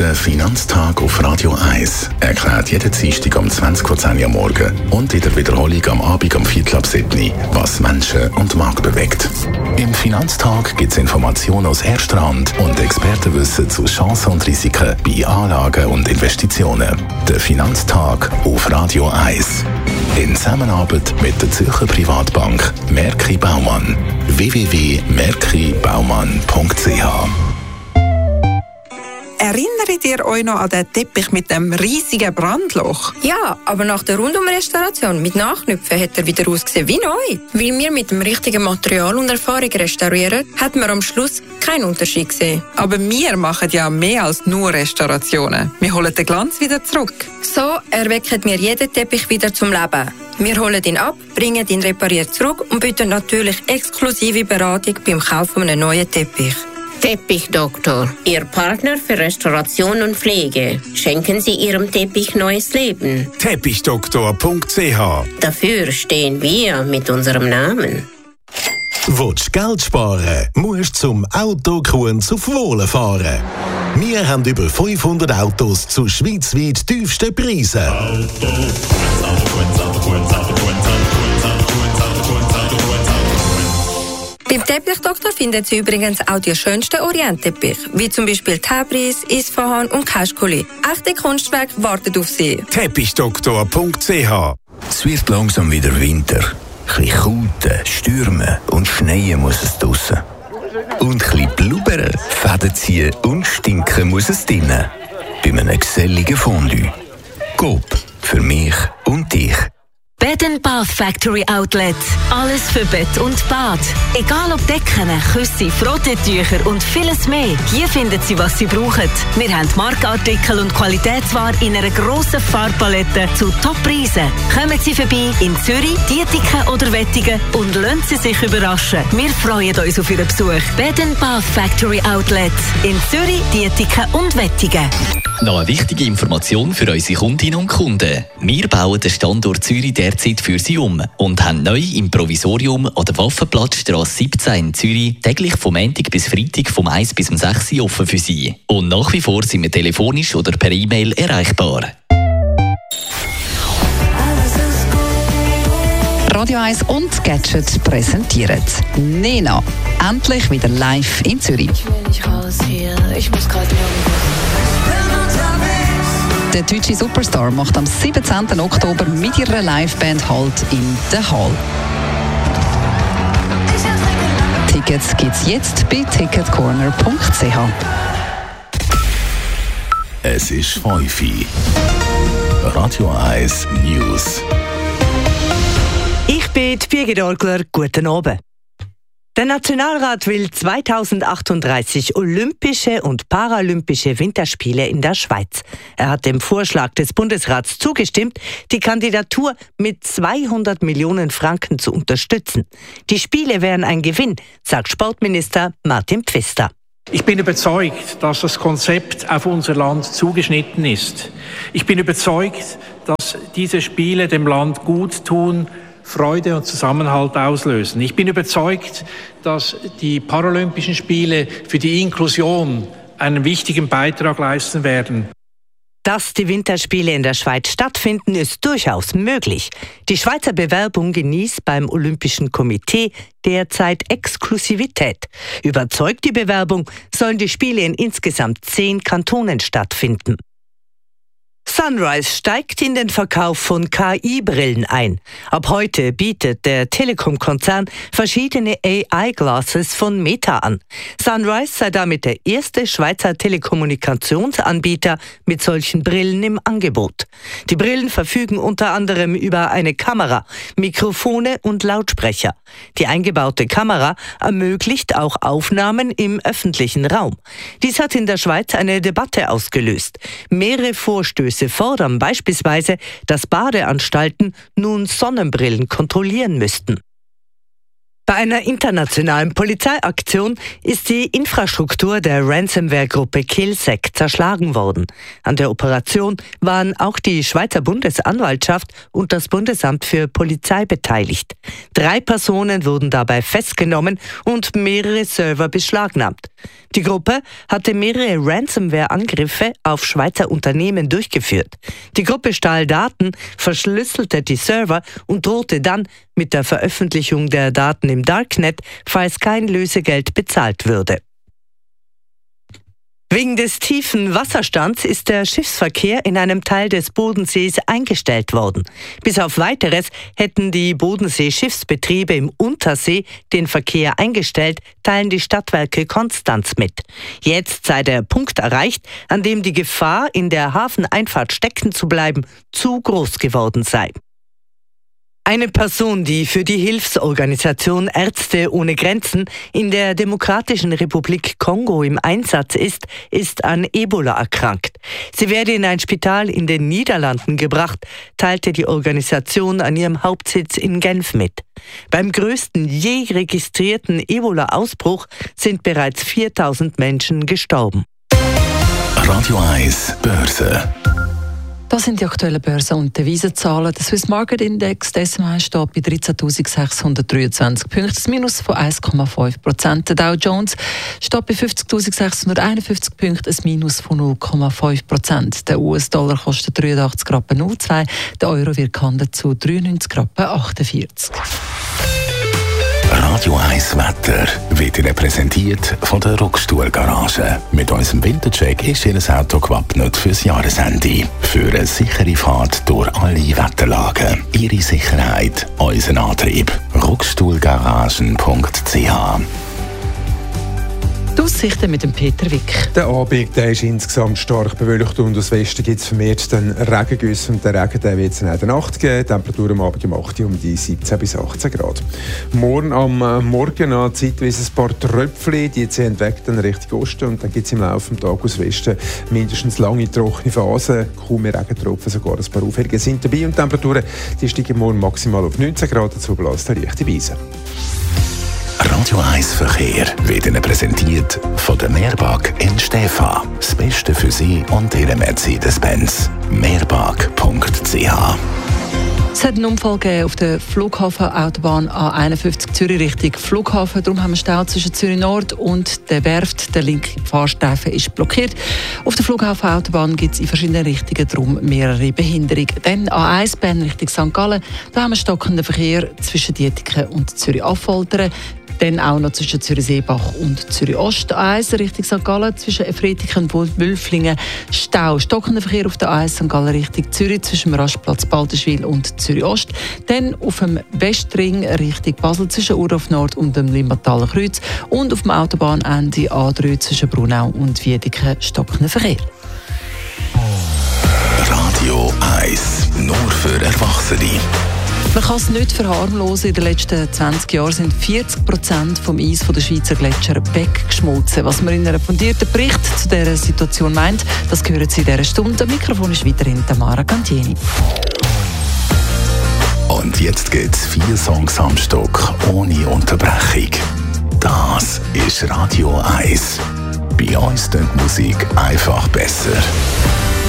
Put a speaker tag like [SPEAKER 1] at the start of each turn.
[SPEAKER 1] Der Finanztag auf Radio 1 erklärt jeden Dienstag um 20:10 Uhr am Morgen und in der Wiederholung am Abend um 7:15 was Menschen und Markt bewegt. Im Finanztag gibt es Informationen aus erster Hand und Expertenwissen zu Chancen und Risiken bei Anlagen und Investitionen. Der Finanztag auf Radio 1. In Zusammenarbeit mit der Zürcher Privatbank Merki Baumann. www.merkibaumann.ch.
[SPEAKER 2] Erinnert ihr euch noch an den Teppich mit dem riesigen Brandloch?
[SPEAKER 3] Ja, aber nach der Rundumrestauration mit Nachknüpfen hat er wieder ausgesehen wie neu. Weil wir mit dem richtigen Material und Erfahrung restaurieren, hat man am Schluss keinen Unterschied gesehen.
[SPEAKER 2] Aber wir machen ja mehr als nur Restaurationen. Wir holen den Glanz wieder zurück.
[SPEAKER 3] So erwecken wir jeden Teppich wieder zum Leben. Wir holen ihn ab, bringen ihn repariert zurück und bieten natürlich exklusive Beratung beim Kauf eines neuen Teppich.
[SPEAKER 4] Teppichdoktor, Ihr Partner für Restauration und Pflege. Schenken Sie Ihrem Teppich neues Leben.
[SPEAKER 5] Teppichdoktor.ch.
[SPEAKER 4] Dafür stehen wir mit unserem Namen.
[SPEAKER 5] Willst du Geld sparen, musst zum Autokuhn zu Wohlen fahren. Wir haben über 500 Autos zu schweizweit tiefsten Preisen.
[SPEAKER 3] Beim Teppichdoktor finden Sie übrigens auch die schönsten Orientteppich, wie zum Beispiel Tabriz, Isfahan und Kaschkuli. Echte Kunstwerke warten auf Sie.
[SPEAKER 5] Teppichdoktor.ch.
[SPEAKER 6] Es wird langsam wieder Winter. Ein bisschen Kauten, Stürmen und Schneien muss es draussen. Und ein bisschen blubbern, Fäden ziehen und stinken muss es drinnen. Bei einem geselligen Fondue. Coop, für mich und dich.
[SPEAKER 7] Bed & Bath Factory Outlet. Alles für Bett und Bad. Egal ob Decken, Küsse, Frottentücher und vieles mehr. Hier finden Sie, was Sie brauchen. Wir haben Markenartikel und Qualitätsware in einer grossen Farbpalette zu Top-Preisen. Kommen Sie vorbei in Zürich, Dietiken oder Wettigen und lassen Sie sich überraschen. Wir freuen uns auf Ihren Besuch. Bed & Bath Factory Outlet. In Zürich, Dietiken und Wettigen.
[SPEAKER 8] Noch eine wichtige Information für unsere Kundinnen und Kunden. Wir bauen den Standort Zürich derzeit für Sie um und haben neu im Provisorium an der Waffenplatzstrasse 17 in Zürich täglich vom Montag bis Freitag vom 1 bis 6 Uhr offen für Sie. Und nach wie vor sind wir telefonisch oder per E-Mail erreichbar.
[SPEAKER 9] Radio 1 und Gadget präsentieren Nena, endlich wieder live in Zürich.
[SPEAKER 10] Ich will nicht raus hier, ich muss gerade
[SPEAKER 9] Der deutsche Superstar macht am 17. Oktober mit ihrer Liveband Halt in der Hall. Tickets gibt's jetzt bei ticketcorner.ch.
[SPEAKER 1] Es ist 5 Uhr. Radio 1 News.
[SPEAKER 11] Ich bin Birgit Orgler. Guten Abend. Der Nationalrat will 2038 Olympische und Paralympische Winterspiele in der Schweiz. Er hat dem Vorschlag des Bundesrats zugestimmt, die Kandidatur mit 200 Millionen Franken zu unterstützen. Die Spiele wären ein Gewinn, sagt Sportminister Martin Pfister.
[SPEAKER 12] Ich bin überzeugt, dass das Konzept auf unser Land zugeschnitten ist. Ich bin überzeugt, dass diese Spiele dem Land gut tun, Freude und Zusammenhalt auslösen. Ich bin überzeugt, dass die Paralympischen Spiele für die Inklusion einen wichtigen Beitrag leisten werden.
[SPEAKER 11] Dass die Winterspiele in der Schweiz stattfinden, ist durchaus möglich. Die Schweizer Bewerbung genießt beim Olympischen Komitee derzeit Exklusivität. Überzeugt die Bewerbung, sollen die Spiele in insgesamt 10 Kantonen stattfinden. Sunrise steigt in den Verkauf von KI-Brillen ein. Ab heute bietet der Telekom-Konzern verschiedene AI-Glasses von Meta an. Sunrise sei damit der erste Schweizer Telekommunikationsanbieter mit solchen Brillen im Angebot. Die Brillen verfügen unter anderem über eine Kamera, Mikrofone und Lautsprecher. Die eingebaute Kamera ermöglicht auch Aufnahmen im öffentlichen Raum. Dies hat in der Schweiz eine Debatte ausgelöst. Mehrere Vorstöße fordern beispielsweise, dass Badeanstalten nun Sonnenbrillen kontrollieren müssten. Bei einer internationalen Polizeiaktion ist die Infrastruktur der Ransomware-Gruppe Killsec zerschlagen worden. An der Operation waren auch die Schweizer Bundesanwaltschaft und das Bundesamt für Polizei beteiligt. 3 Personen wurden dabei festgenommen und mehrere Server beschlagnahmt. Die Gruppe hatte mehrere Ransomware-Angriffe auf Schweizer Unternehmen durchgeführt. Die Gruppe stahl Daten, verschlüsselte die Server und drohte dann mit der Veröffentlichung der Daten im Darknet, falls kein Lösegeld bezahlt würde. Wegen des tiefen Wasserstands ist der Schiffsverkehr in einem Teil des Bodensees eingestellt worden. Bis auf Weiteres hätten die Bodensee-Schiffsbetriebe im Untersee den Verkehr eingestellt, teilen die Stadtwerke Konstanz mit. Jetzt sei der Punkt erreicht, an dem die Gefahr, in der Hafeneinfahrt stecken zu bleiben, zu groß geworden sei. Eine Person, die für die Hilfsorganisation Ärzte ohne Grenzen in der Demokratischen Republik Kongo im Einsatz ist an Ebola erkrankt. Sie werde in ein Spital in den Niederlanden gebracht, teilte die Organisation an ihrem Hauptsitz in Genf mit. Beim größten je registrierten Ebola-Ausbruch sind bereits 4.000 Menschen gestorben.
[SPEAKER 1] Radio 1 Börse.
[SPEAKER 13] Das sind die aktuellen Börsen- und Devisenzahlen. Der Swiss Market Index, der SMI, steht bei 13.623 Punkten, das Minus von 1,5%. Der Dow Jones steht bei 50.651 Punkten, ein Minus von 0,5%. Der US-Dollar kostet 83,02 €, der Euro wird gehandelt zu 93,48 €.
[SPEAKER 1] Radio 1 Wetter wird Ihnen präsentiert von der Rockstuhl Garage. Mit unserem Wintercheck ist Ihr Auto gewappnet fürs Jahresende. Für eine sichere Fahrt durch alle Wetterlagen. Ihre Sicherheit, unser Antrieb. Rockstuhlgaragen.ch.
[SPEAKER 13] Die Aussichten mit dem Peter Wick.
[SPEAKER 14] Der Abend der ist insgesamt stark bewölkt und aus Westen gibt es vermehrt den Regengüsse. Und der Regen wird es in der Nacht geben. Temperatur am Abend um 8 Uhr um die 17 bis 18 Grad. Morgen am Morgen an zeitweise ein paar Tröpfchen, die ziehen weg dann Richtung Osten. Und dann gibt es im Laufe des Tages aus Westen mindestens lange trockene Phasen. Kaum mehr Regentropfen, sogar ein paar Aufhellungen sind dabei. Und die Temperaturen die steigen morgen maximal auf 19 Grad. Dazu bläst eine leichte Brise.
[SPEAKER 1] Radio 1 Verkehr wird Ihnen präsentiert von der Meerbag in Stäfa. Das Beste für Sie und Ihre Mercedes-Benz. Meerbag.ch.
[SPEAKER 13] Es hat einen Unfall gegeben auf der Flughafenautobahn A51 Zürich Richtung Flughafen. Darum haben wir Stau zwischen Zürich Nord und der Werft. Der linke Fahrstreifen ist blockiert. Auf der Flughafenautobahn gibt es in verschiedenen Richtungen darum mehrere Behinderungen. Dann A1 Bern Richtung St. Gallen. Da haben wir stockenden Verkehr zwischen Dietiken und Zürich-Affoltern. Dann auch noch zwischen Zürich-Seebach und Zürich-Ost. A1 Richtung St. Gallen zwischen Efretiken und Wülflingen Stau. Stockender Verkehr auf der A1 St. Gallen Richtung Zürich zwischen dem Rastplatz Balderschwil und Zürich-Ost. Dann auf dem Westring Richtung Basel zwischen Urdorf Nord und dem Limmataler Kreuz. Und auf dem Autobahnende A3 zwischen Brunau und Wiedeken stockender Verkehr.
[SPEAKER 1] Radio 1, nur für Erwachsene.
[SPEAKER 13] Man kann es nicht verharmlosen. In den letzten 20 Jahren sind 40% vom Eis der Schweizer Gletscher weggeschmolzen. Was man in einem fundierten Bericht zu dieser Situation meint, das hören Sie in dieser Stunde. Am Mikrofon ist weiterhin Tamara Cantieni.
[SPEAKER 1] Und jetzt gibt es 4 Songs am Stück ohne Unterbrechung. Das ist Radio 1. Bei uns klingt die Musik einfach besser.